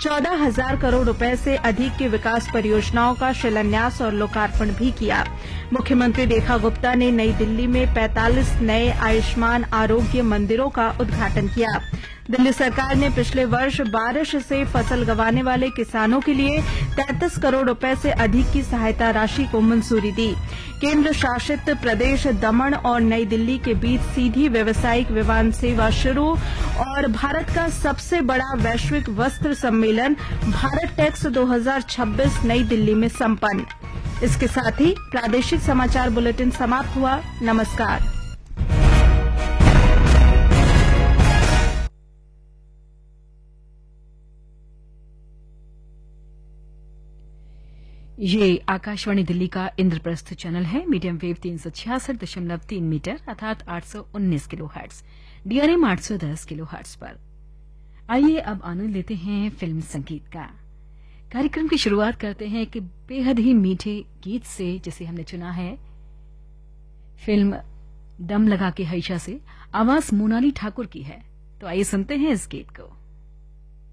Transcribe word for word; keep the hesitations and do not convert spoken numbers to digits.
चौदह हजार करोड़ रुपए से अधिक की विकास परियोजनाओं का शिलान्यास और लोकार्पण भी किया। मुख्यमंत्री रेखा गुप्ता ने नई दिल्ली में पैंतालीस नए आयुष्मान आरोग्य मंदिरों का उद्घाटन किया। दिल्ली सरकार ने पिछले वर्ष बारिश से फसल गंवाने वाले किसानों के लिए तैंतीस करोड़ रुपए से अधिक की सहायता राशि को मंजूरी दी। केंद्र शासित प्रदेश दमन और नई दिल्ली के बीच सीधी व्यावसायिक विमान सेवा शुरू और भारत का सबसे बड़ा वैश्विक वस्त्र सम्मेलन भारत टेक्स दो हजार छब्बीस नई दिल्ली में संपन्न। इसके साथ ही प्रादेशिक समाचार बुलेटिन समाप्त हुआ। नमस्कार। ये आकाशवाणी दिल्ली का इंद्रप्रस्थ चैनल है। मीडियम वेव तीन सौ छियासठ दशमलव तीन मीटर अर्थात आठ सौ उन्नीस किलो हर्ट्ज, डीआरएम आठ सौ दस किलो हर्ट्ज पर। आइए अब आनंद लेते हैं फिल्म संगीत का। कार्यक्रम की शुरुआत करते हैं कि बेहद ही मीठे गीत से, जिसे हमने चुना है फिल्म दम लगा के हईशा से। आवाज मोनाली ठाकुर की है, तो आइए सुनते हैं इस गीत को।